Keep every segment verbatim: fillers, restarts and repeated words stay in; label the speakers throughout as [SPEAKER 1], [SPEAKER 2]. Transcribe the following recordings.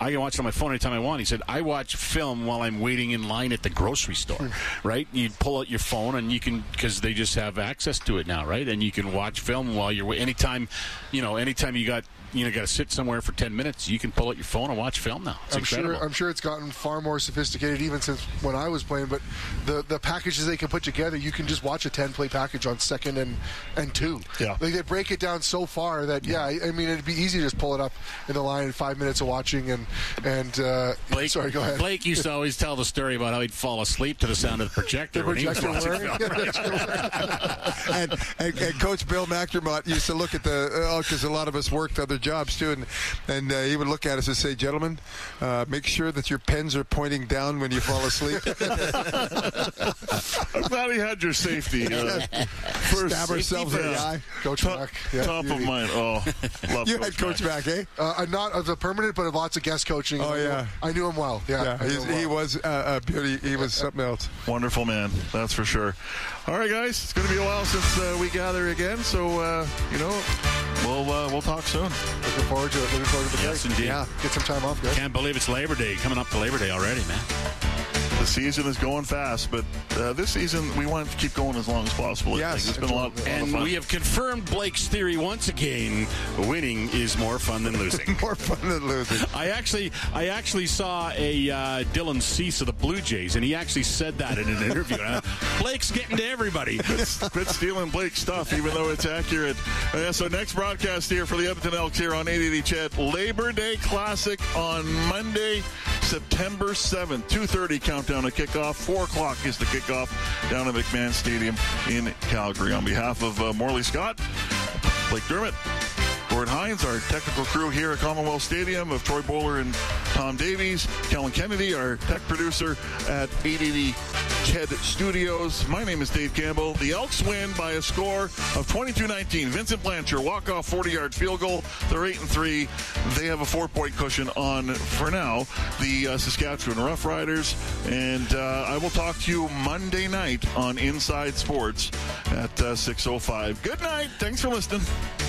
[SPEAKER 1] I can watch it on my phone anytime I want. He said, I watch film while I'm waiting in line at the grocery store, right? You pull out your phone and you can, because they just have access to it now, right? And you can watch film while you're waiting. Anytime, you know, anytime you got, you know, got to sit somewhere for ten minutes, you can pull out your phone and watch film now. It's
[SPEAKER 2] I'm
[SPEAKER 1] incredible.
[SPEAKER 2] sure, I'm sure it's gotten far more sophisticated even since when I was playing, but the, the packages they can put together, you can just watch a ten-play package on second and, and two.
[SPEAKER 3] Yeah.
[SPEAKER 2] Like they break it down so far that, yeah, I, I mean, it'd be easy to just pull it up in the line in five minutes of watching and, and uh,
[SPEAKER 1] Blake,
[SPEAKER 2] sorry, go ahead.
[SPEAKER 1] Blake used to always tell the story about how he'd fall asleep to the sound of the projector.
[SPEAKER 2] The
[SPEAKER 1] when he was
[SPEAKER 2] projector
[SPEAKER 1] watching
[SPEAKER 2] whirring.
[SPEAKER 1] film.
[SPEAKER 4] and, and, and Coach Bill McDermott used to look at the, oh, because a lot of us worked other jobs too, and and uh, he would look at us and say, gentlemen, uh, make sure that your pens are pointing down when you fall asleep.
[SPEAKER 3] I'm glad he had your safety. Uh, first,
[SPEAKER 4] Stab ourselves in the eye.
[SPEAKER 2] Coach
[SPEAKER 3] top,
[SPEAKER 2] Mac. Yeah,
[SPEAKER 3] top of
[SPEAKER 2] beauty.
[SPEAKER 3] mind. Oh, love
[SPEAKER 4] You
[SPEAKER 3] Coach
[SPEAKER 4] had Coach
[SPEAKER 3] Mac.
[SPEAKER 4] Mac, eh?
[SPEAKER 2] Uh, not of the permanent, but of lots of guest coaching.
[SPEAKER 4] Oh,
[SPEAKER 2] I knew-
[SPEAKER 4] yeah.
[SPEAKER 2] I knew him well. Yeah,
[SPEAKER 4] Yeah,
[SPEAKER 2] I knew
[SPEAKER 4] he's,
[SPEAKER 2] him well.
[SPEAKER 4] he was uh, a beauty. He was something else.
[SPEAKER 3] Wonderful man, that's for sure. All right, guys, it's going to be a while since uh, we gather again, so uh, you know, we'll uh, we'll talk soon.
[SPEAKER 2] Looking forward to it. Looking forward to the
[SPEAKER 1] Yes,
[SPEAKER 2] break.
[SPEAKER 1] indeed.
[SPEAKER 2] Yeah, get some time off, guys.
[SPEAKER 1] Can't believe it's Labor Day. Coming up to Labor Day already, man.
[SPEAKER 3] The season is going fast, but uh, this season we want it to keep going as long as possible. I
[SPEAKER 4] Yes.
[SPEAKER 3] think. It's been a lot, a lot of
[SPEAKER 1] And
[SPEAKER 3] fun.
[SPEAKER 1] we have confirmed Blake's theory once again. Winning is more fun than losing.
[SPEAKER 4] More fun than losing.
[SPEAKER 1] I actually, I actually saw a uh, Dylan Cease of the Blue Jays, and he actually said that in an interview. Uh, Blake's getting to everybody.
[SPEAKER 3] Quit stealing Blake's stuff, even though it's accurate. Uh, yeah, so next broadcast here for the Edmonton Elks here on eight eighty Chet. Labor Day Classic on Monday, September seventh. two thirty countdown to kickoff. four o'clock is the kickoff down at McMahon Stadium in Calgary. On behalf of uh, Morley Scott, Blake Dermott, Gord Hines, our technical crew here at Commonwealth Stadium, of Troy Bowler and Tom Davies, Kellen Kennedy, our tech producer at eight eighty Ched Studios. My name is Dave Campbell. The Elks win by a score of twenty-two nineteen. Vincent Blanchard, walk-off forty-yard field goal. They're eight and three. They have a four-point cushion on, for now, the uh, Saskatchewan Roughriders. And uh, I will talk to you Monday night on Inside Sports at uh, six oh five. Good night. Thanks for listening.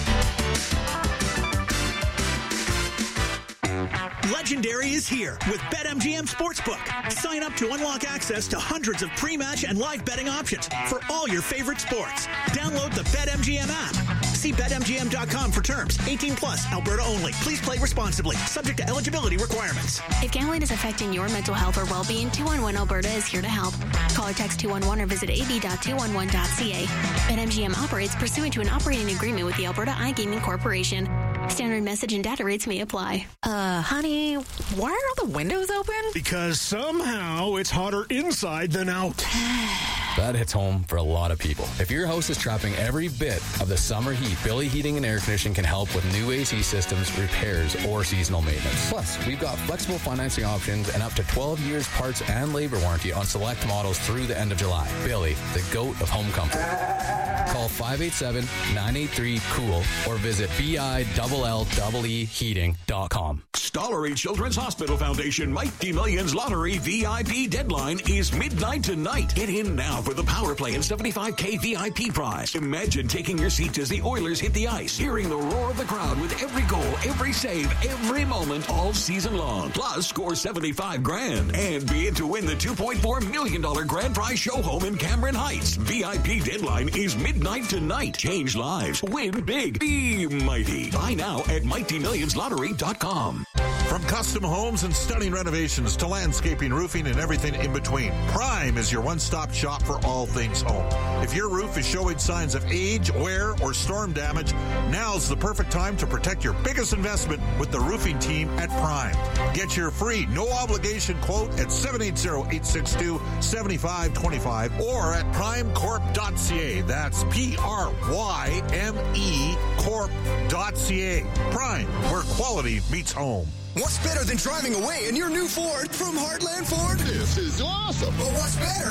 [SPEAKER 5] Legendary is here with BetMGM Sportsbook. Sign up to unlock access to hundreds of pre-match and live betting options for all your favorite sports. Download the BetMGM app. See Bet M G M dot com for terms. eighteen plus, Alberta only. Please play responsibly. Subject to eligibility requirements.
[SPEAKER 6] If gambling is affecting your mental health or well-being, two one one Alberta is here to help. Call or text two one one or visit a b dot two one one dot c a. BetMGM operates pursuant to an operating agreement with the Alberta iGaming Corporation. Standard message and data rates may apply.
[SPEAKER 7] Uh, honey, why are all the windows open?
[SPEAKER 8] Because somehow it's hotter inside than out.
[SPEAKER 9] That hits home for a lot of people. If your house is trapping every bit of the summer heat, Billy Heating and Air Conditioning can help with new A C systems, repairs, or seasonal maintenance. Plus, we've got flexible financing options and up to twelve years parts and labor warranty on select models through the end of July. Billy, the GOAT of home comfort. Call five eight seven, nine eight three, COOL or visit B I L L E E heating dot com.
[SPEAKER 10] Stollery Children's Hospital Foundation Mighty Millions Lottery V I P deadline is midnight tonight. Get in now for the Power Play and seventy-five K V I P prize. Imagine taking your seat as the Oilers hit the ice, hearing the roar of the crowd with every goal, every save, every moment all season long. Plus, score seventy-five grand and be in to win the two point four million dollars grand prize show home in Cameron Heights. V I P deadline is midnight tonight. Change lives. Win big. Be mighty. Buy now at mighty millions lottery dot com.
[SPEAKER 11] From custom homes and stunning renovations to landscaping, roofing, and everything in between, Prime is your one-stop shop for all things home. If your roof is showing signs of age, wear, or storm damage, now's the perfect time to protect your biggest investment with the roofing team at Prime. Get your free, no-obligation quote at seven eight zero, eight six two, seven five two five or at prime corp dot c a. That's P R Y M E corp dot c a. Prime, where quality meets home.
[SPEAKER 12] What's better than driving away in your new Ford from Heartland Ford?
[SPEAKER 13] This is awesome.
[SPEAKER 12] But what's better